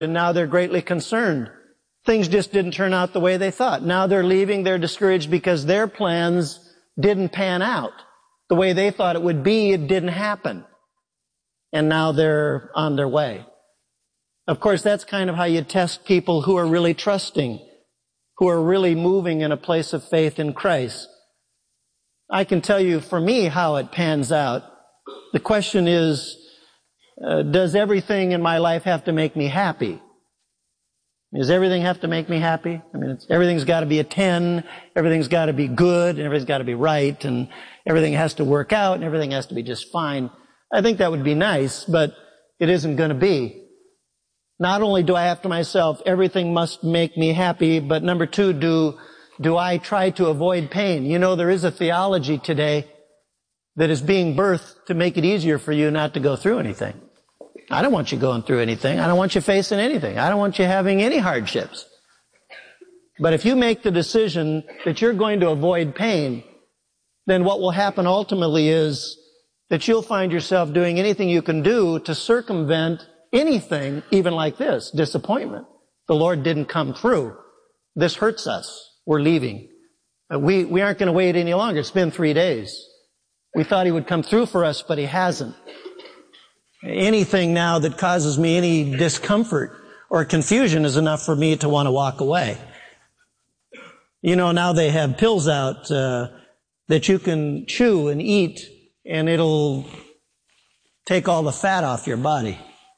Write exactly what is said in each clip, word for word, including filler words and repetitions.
and now they're greatly concerned. Things just didn't turn out the way they thought. Now they're leaving, they're discouraged because their plans didn't pan out. The way they thought it would be, it didn't happen. And now they're on their way. Of course, that's kind of how you test people who are really trusting, who are really moving in a place of faith in Christ. I can tell you for me how it pans out. The question is, uh, does everything in my life have to make me happy? Does everything have to make me happy? I mean, it's, everything's got to be a ten, everything's got to be good, and everything's got to be right, and everything has to work out, and everything has to be just fine. I think that would be nice, but it isn't going to be. Not only do I have to myself, everything must make me happy, but number two, do, do I try to avoid pain? You know, there is a theology today that is being birthed to make it easier for you not to go through anything. I don't want you going through anything. I don't want you facing anything. I don't want you having any hardships. But if you make the decision that you're going to avoid pain, then what will happen ultimately is that you'll find yourself doing anything you can do to circumvent anything, even like this, disappointment. The Lord didn't come through. This hurts us. We're leaving. We, we aren't going to wait any longer. It's been three days. We thought He would come through for us, but He hasn't. Anything now that causes me any discomfort or confusion is enough for me to want to walk away. You know, now they have pills out uh, that you can chew and eat, and it'll take all the fat off your body.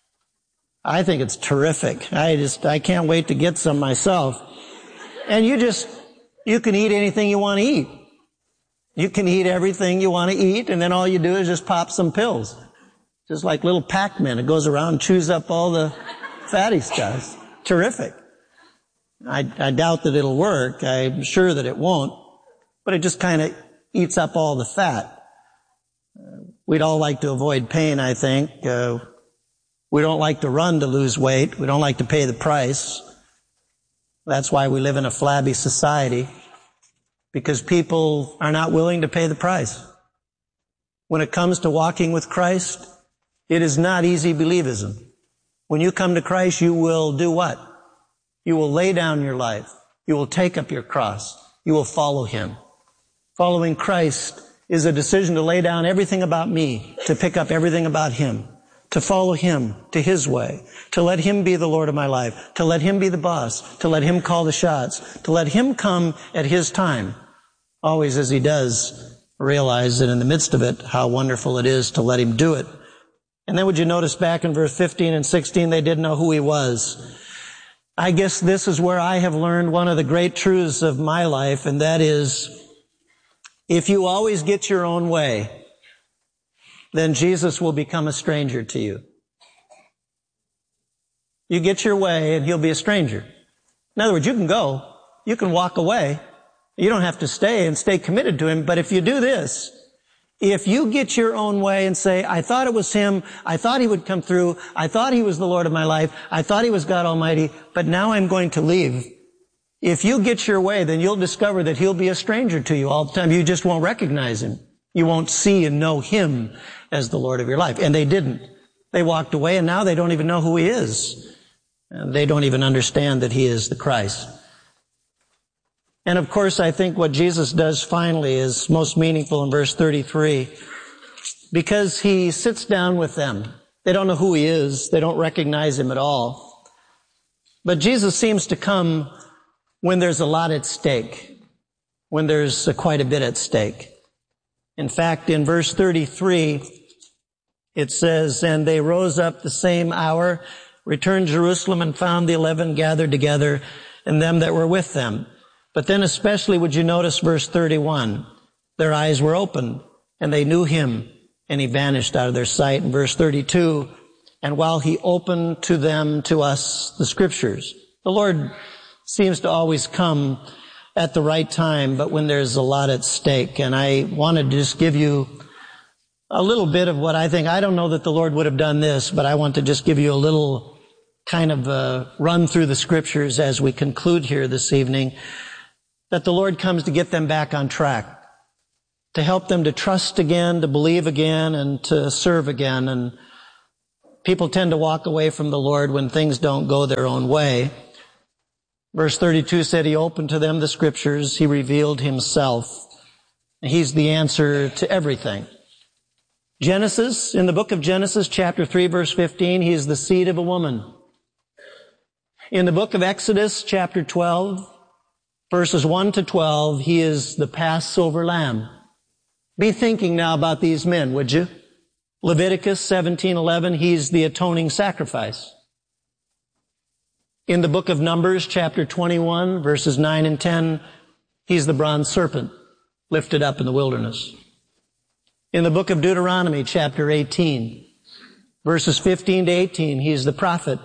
I think it's terrific. I just, I can't wait to get some myself. And you just, you can eat anything you want to eat. You can eat everything you want to eat, and then all you do is just pop some pills. Just like little Pac-Man. It goes around and chews up all the fatty stuff. Terrific. I, I doubt that it'll work. I'm sure that it won't. But it just kind of eats up all the fat. Uh, we'd all like to avoid pain, I think. Uh, we don't like to run to lose weight. We don't like to pay the price. That's why we live in a flabby society. Because people are not willing to pay the price. When it comes to walking with Christ, it is not easy believism. When you come to Christ, you will do what? You will lay down your life. You will take up your cross. You will follow Him. Following Christ is a decision to lay down everything about me, to pick up everything about Him, to follow Him to His way, to let Him be the Lord of my life, to let Him be the boss, to let Him call the shots, to let Him come at His time. Always as He does, realize that in the midst of it, how wonderful it is to let Him do it. And then would you notice back in verse fifteen and sixteen, they didn't know who He was. I guess this is where I have learned one of the great truths of my life, and that is, if you always get your own way, then Jesus will become a stranger to you. You get your way and He'll be a stranger. In other words, you can go, you can walk away. You don't have to stay and stay committed to Him, but if you do this, if you get your own way and say, I thought it was Him, I thought He would come through, I thought He was the Lord of my life, I thought He was God Almighty, but now I'm going to leave. If you get your way, then you'll discover that He'll be a stranger to you all the time. You just won't recognize Him. You won't see and know Him as the Lord of your life. And they didn't. They walked away, and now they don't even know who He is. And they don't even understand that He is the Christ. And of course, I think what Jesus does finally is most meaningful in verse thirty-three, because He sits down with them. They don't know who He is. They don't recognize Him at all. But Jesus seems to come when there's a lot at stake, when there's quite a bit at stake. In fact, in verse thirty-three, it says, and they rose up the same hour, returned to Jerusalem, and found the eleven gathered together, and them that were with them. But then especially would you notice verse thirty-one. Their eyes were opened, and they knew Him, and He vanished out of their sight. In verse thirty-two, and while He opened to them, to us, the Scriptures. The Lord seems to always come at the right time, but when there's a lot at stake. And I wanted to just give you a little bit of what I think. I don't know that the Lord would have done this, but I want to just give you a little kind of a run through the Scriptures as we conclude here this evening. That the Lord comes to get them back on track, to help them to trust again, to believe again, and to serve again. And People tend to walk away from the Lord when things don't go their own way. Verse thirty-two said he opened to them the scriptures. He revealed himself. He's the answer to everything. Genesis, in the book of Genesis, chapter three, verse fifteen, he is the seed of a woman. In the book of Exodus, chapter twelve, verses one to twelve, he is the Passover lamb. Be thinking now about these men, would you? Leviticus seventeen eleven, he's the atoning sacrifice. In the book of Numbers, chapter twenty-one, verses nine and ten, he's the bronze serpent lifted up in the wilderness. In the book of Deuteronomy, chapter eighteen, verses fifteen to eighteen, he's the prophet.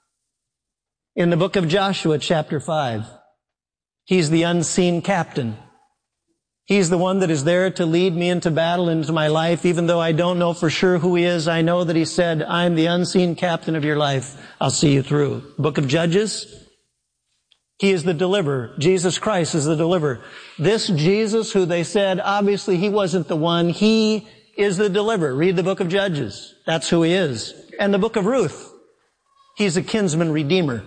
In the book of Joshua, chapter five, he's the unseen captain. He's the one that is there to lead me into battle, into my life. Even though I don't know for sure who he is, I know that he said, I'm the unseen captain of your life. I'll see you through. Book of Judges, he is the deliverer. Jesus Christ is the deliverer. This Jesus who they said, obviously he wasn't the one, he is the deliverer. Read the book of Judges. That's who he is. And the book of Ruth, he's a kinsman redeemer.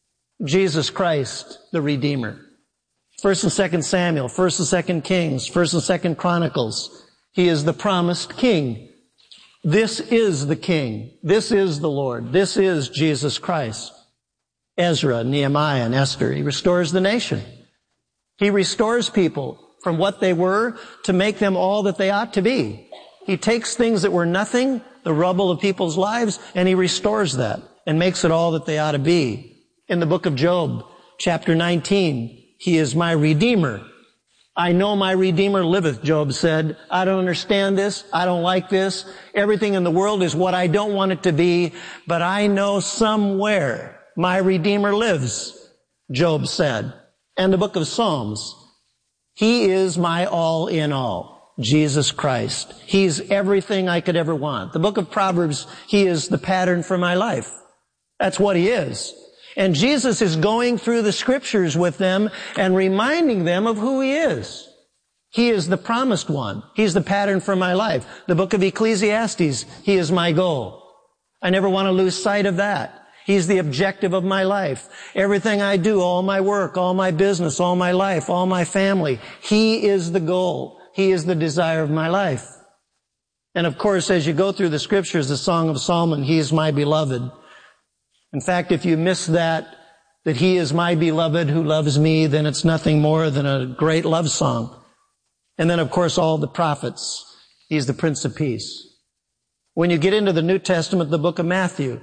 Jesus Christ, the Redeemer. First and Second Samuel, First and Second Kings, First and Second Chronicles. He is the promised King. This is the King. This is the Lord. This is Jesus Christ. Ezra, Nehemiah, and Esther. He restores the nation. He restores people from what they were to make them all that they ought to be. He takes things that were nothing, the rubble of people's lives, and he restores that and makes it all that they ought to be. In the book of Job, chapter nineteen, he is my Redeemer. I know my Redeemer liveth, Job said. I don't understand this. I don't like this. Everything in the world is what I don't want it to be, but I know somewhere my Redeemer lives, Job said. And the book of Psalms, he is my all in all, Jesus Christ. He's everything I could ever want. The book of Proverbs, he is the pattern for my life. That's what he is. And Jesus is going through the scriptures with them and reminding them of who he is. He is the promised one. He's the pattern for my life. The book of Ecclesiastes, he is my goal. I never want to lose sight of that. He's the objective of my life. Everything I do, all my work, all my business, all my life, all my family, he is the goal. He is the desire of my life. And of course, as you go through the scriptures, the Song of Solomon, he is my beloved. In fact, if you miss that, that he is my beloved who loves me, then it's nothing more than a great love song. And then, of course, all the prophets. He's the Prince of Peace. When you get into the New Testament, the book of Matthew,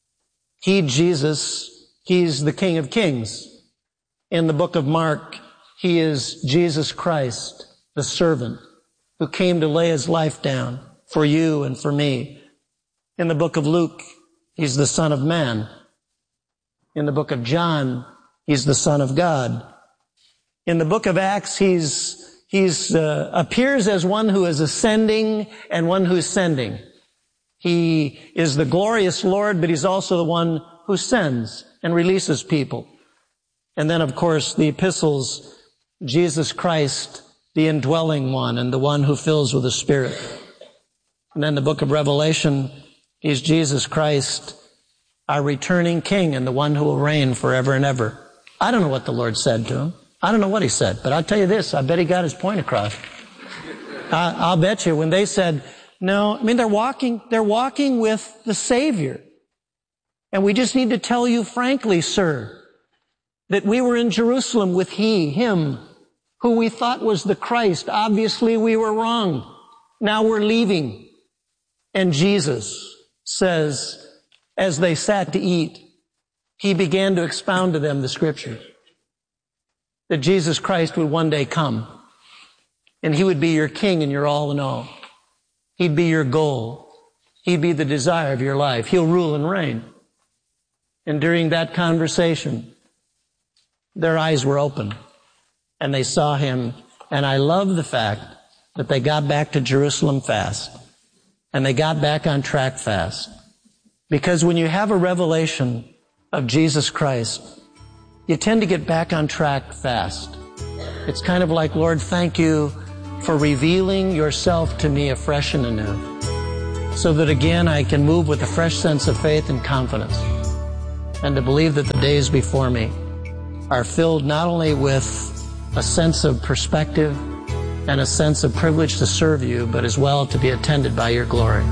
he, Jesus, he's the King of Kings. In the book of Mark, he is Jesus Christ, the servant, who came to lay his life down for you and for me. In the book of Luke, he's the Son of Man. In the book of John, he's the Son of God. In the book of Acts, he's, he's, uh, appears as one who is ascending and one who's sending. He is the glorious Lord, but he's also the one who sends and releases people. And then, of course, the epistles, Jesus Christ, the indwelling one and the one who fills with the Spirit. And then the book of Revelation, he's Jesus Christ, our returning King and the one who will reign forever and ever. I don't know what the Lord said to him. I don't know what he said, but I'll tell you this, I bet he got his point across. I, I'll bet you when they said, no, I mean, they're walking, they're walking with the Savior. And we just need to tell you frankly, sir, that we were in Jerusalem with he, him, who we thought was the Christ. Obviously, we were wrong. Now we're leaving. And Jesus says, as they sat to eat, he began to expound to them the scripture that Jesus Christ would one day come and he would be your king and your all in all. He'd be your goal. He'd be the desire of your life. He'll rule and reign. And during that conversation, their eyes were open and they saw him. And I love the fact that they got back to Jerusalem fast and they got back on track fast. Because when you have a revelation of Jesus Christ, you tend to get back on track fast. It's kind of like, Lord, thank you for revealing yourself to me afresh and anew. so that again I can move with a fresh sense of faith and confidence, and to believe that the days before me are filled not only with a sense of perspective and a sense of privilege to serve you, but as well to be attended by your glory.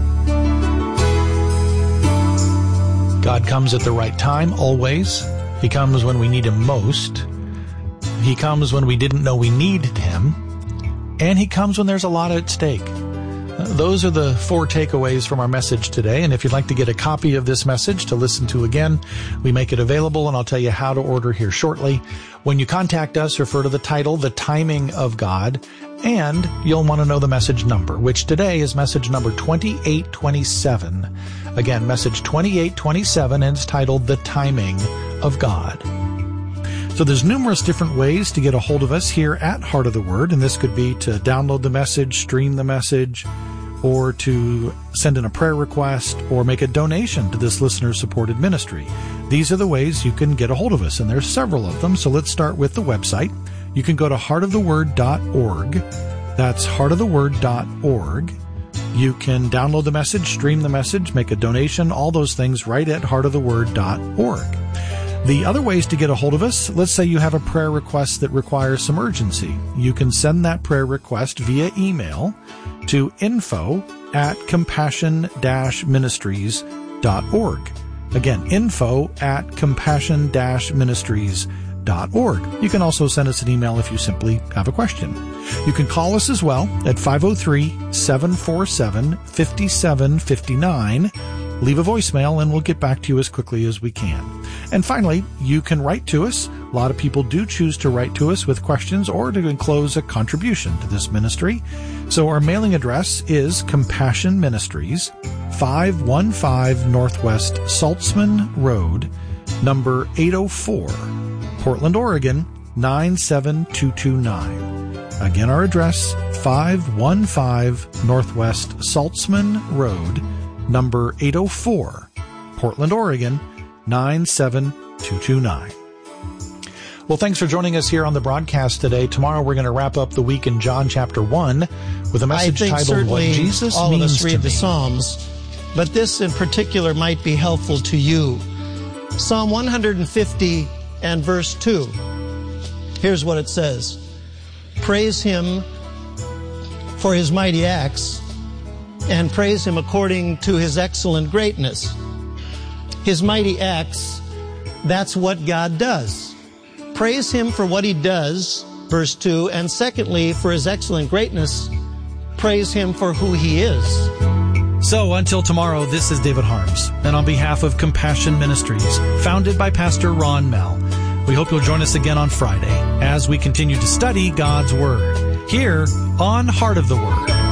God comes at the right time, always. He comes when we need Him most. He comes when we didn't know we needed Him. And He comes when there's a lot at stake. Those are the four takeaways from our message today. And if you'd like to get a copy of this message to listen to again, we make it available, and I'll tell you how to order here shortly. When you contact us, refer to the title, The Timing of God, and you'll want to know the message number, which today is message number twenty-eight twenty-seven. Again, message twenty-eight twenty-seven, and it's titled The Timing of God. So there's numerous different ways to get a hold of us here at Heart of the Word, and this could be to download the message, stream the message, or to send in a prayer request, or make a donation to this listener-supported ministry. These are the ways you can get a hold of us, and there's several of them, so let's start with the website. You can go to heart of the word dot org. That's heart of the word dot org. You can download the message, stream the message, make a donation, all those things right at heart of the word dot org. The other ways to get a hold of us, let's say you have a prayer request that requires some urgency. You can send that prayer request via email to info at compassion dash ministries dot org. Again, info at compassion dash ministries dot org. You can also send us an email if you simply have a question. You can call us as well at five oh three, seven four seven, five seven five nine. Leave a voicemail and we'll get back to you as quickly as we can. And finally, you can write to us. A lot of people do choose to write to us with questions or to enclose a contribution to this ministry. So our mailing address is Compassion Ministries, five one five Northwest Saltzman Road, number eight oh four, Portland, Oregon, nine seven two two nine. Again, our address, five one five Northwest Saltzman Road, number eight oh four, Portland, Oregon, nine seven two two nine. Well, thanks for joining us here on the broadcast today. Tomorrow we're going to wrap up the week in John chapter one with a message titled, What Jesus all Means of us read to the Me. Psalms, but this in particular might be helpful to you. Psalm one hundred fifty and verse two. Here's what it says. Praise Him for His mighty acts, and praise Him according to His excellent greatness. His mighty acts, that's what God does. Praise Him for what He does, verse two, and secondly, for His excellent greatness, praise Him for who He is. So until tomorrow, this is David Harms, and on behalf of Compassion Ministries, founded by Pastor Ron Mell, we hope you'll join us again on Friday as we continue to study God's Word here on Heart of the Word.